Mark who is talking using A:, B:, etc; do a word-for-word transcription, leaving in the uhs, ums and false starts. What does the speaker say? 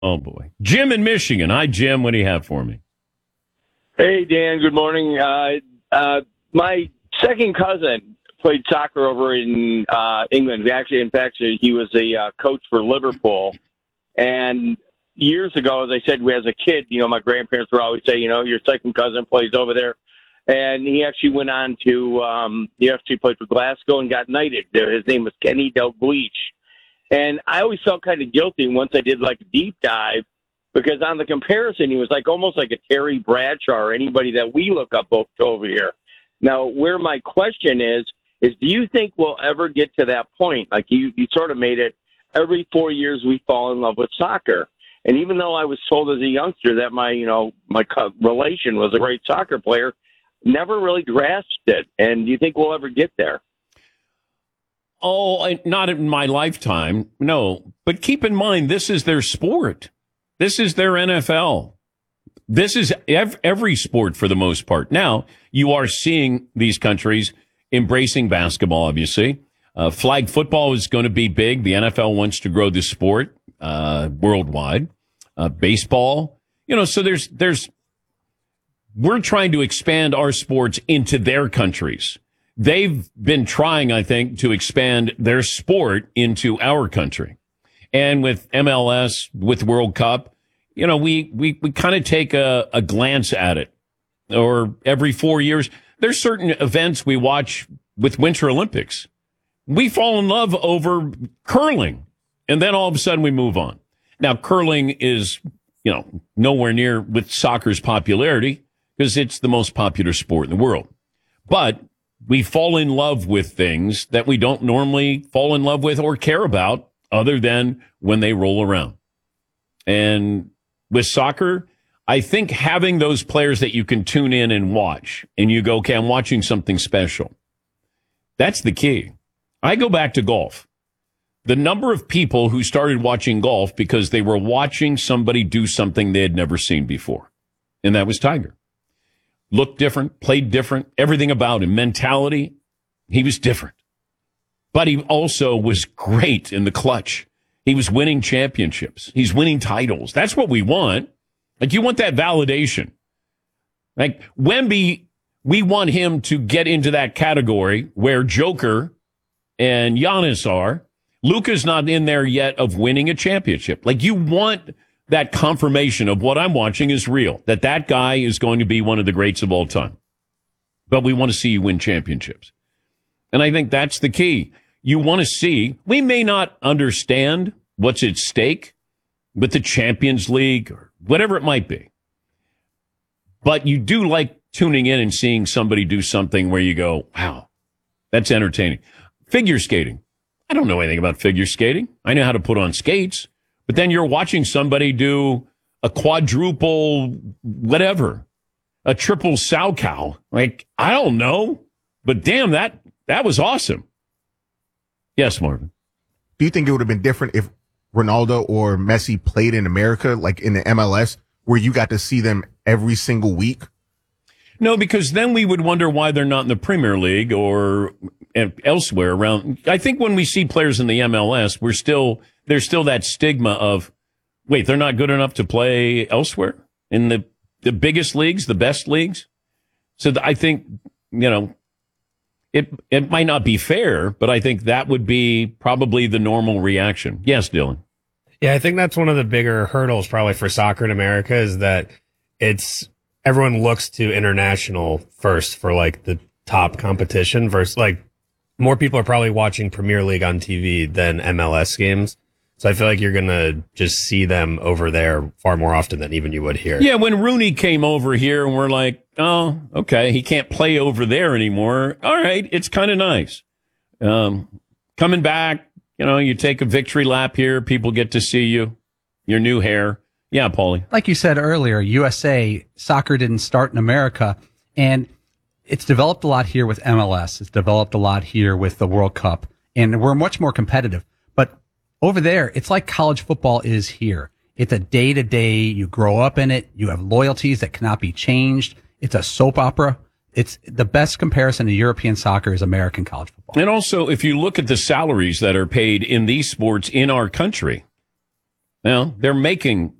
A: Oh, boy. Jim in Michigan. Hi, Jim. What do you have for me?
B: Hey, Dan. Good morning. Uh, uh, my second cousin played soccer over in uh, England. Actually, in fact, he was a uh, coach for Liverpool. And years ago, as I said, as a kid, you know, my grandparents would always say, you know, your second cousin plays over there. And he actually went on to, um, he actually played for Glasgow and got knighted. His name was Kenny Dalglish. And I always felt kind of guilty once I did like a deep dive, because on the comparison, he was like almost like a Terry Bradshaw or anybody that we look up over here. Now, where my question is, is do you think we'll ever get to that point? Like you, you sort of made it every four years we fall in love with soccer. And even though I was told as a youngster that my, you know, my relation was a great soccer player, never really grasped it. And do you think we'll ever get there?
A: Oh, not in my lifetime. No. But keep in mind, this is their sport. This is their N F L. This is ev- every sport for the most part. Now, you are seeing these countries embracing basketball, obviously. Uh, flag football is going to be big. The N F L wants to grow the sport uh, worldwide. Uh, baseball, you know, so there's there's we're trying to expand our sports into their countries. They've been trying, I think, to expand their sport into our country. And with M L S, with World Cup, you know, we, we, we kind of take a, a glance at it. Or every four years, there's certain events we watch with Winter Olympics. We fall in love over curling, and then all of a sudden we move on. Now, curling is, you know, nowhere near with soccer's popularity, because it's the most popular sport in the world. But we fall in love with things that we don't normally fall in love with or care about other than when they roll around. And with soccer, I think having those players that you can tune in and watch, and you go, okay, I'm watching something special. That's the key. I go back to golf. The number of people who started watching golf because they were watching somebody do something they had never seen before. And that was Tiger. Looked different, played different, everything about him, mentality, he was different. But he also was great in the clutch. He was winning championships. He's winning titles. That's what we want. Like, you want that validation. Like, Wemby, we want him to get into that category where Joker and Giannis are. Luka's not in there yet of winning a championship. Like, you want that confirmation of what I'm watching is real, that that guy is going to be one of the greats of all time. But we want to see you win championships. And I think that's the key. You want to see, we may not understand what's at stake with the Champions League or whatever it might be. But you do like tuning in and seeing somebody do something where you go, wow, that's entertaining. Figure skating. I don't know anything about figure skating. I know how to put on skates. But then you're watching somebody do a quadruple whatever, a triple Salchow. Like, I don't know. But damn, that that was awesome. Yes, Marvin.
C: Do you think it would have been different if Ronaldo or Messi played in America, like in the M L S, where you got to see them every single week?
A: No, because then we would wonder why they're not in the Premier League or elsewhere around. I think when we see players in the M L S, we're still there's still that stigma of, wait, they're not good enough to play elsewhere in the, the biggest leagues, the best leagues. So I think, you know, it it might not be fair, but I think that would be probably the normal reaction. Yes, Dylan.
D: Yeah, I think that's one of the bigger hurdles probably for soccer in America is that it's everyone looks to international first for like the top competition versus like more people are probably watching Premier League on T V than M L S games. So I feel like you're going to just see them over there far more often than even you would here.
A: Yeah, when Rooney came over here and we're like, oh, okay, he can't play over there anymore. All right, it's kind of nice. Um, coming back, you know, you take a victory lap here, people get to see you, your new hair. Yeah, Paulie.
E: Like you said earlier, U S A soccer didn't start in America, and it's developed a lot here with M L S. It's developed a lot here with the World Cup, and we're much more competitive. But over there, it's like college football is here. It's a day-to-day. You grow up in it. You have loyalties that cannot be changed. It's a soap opera. It's the best comparison to European soccer is American college football.
A: And also, if you look at the salaries that are paid in these sports in our country, Well, they're making